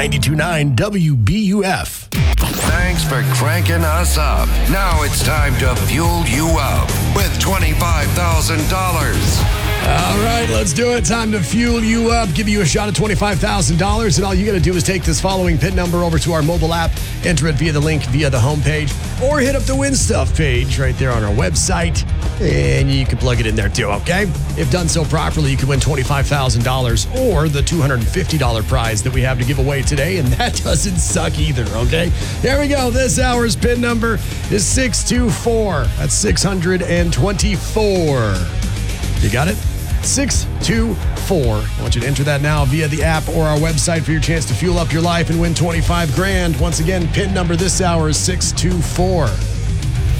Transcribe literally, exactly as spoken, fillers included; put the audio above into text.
ninety-two point nine W B U F. Thanks for cranking us up. Now it's time to fuel you up with twenty-five thousand dollars. All right, let's do it. Time to fuel you up, give you a shot at twenty-five thousand dollars. And all you got to do is take this following PIN number over to our mobile app, enter it via the link via the homepage, or hit up the Win Stuff page right there on our website, and you can plug it in there too, okay? If done so properly, you can win twenty-five thousand dollars or the two hundred fifty dollars prize that we have to give away today, and that doesn't suck either, okay? Here we go. This hour's PIN number is six two four. That's six hundred twenty-four. You got it? six two four. I want you to enter that now via the app or our website for your chance to fuel up your life and win twenty-five grand. Once again, PIN number this hour is six two four.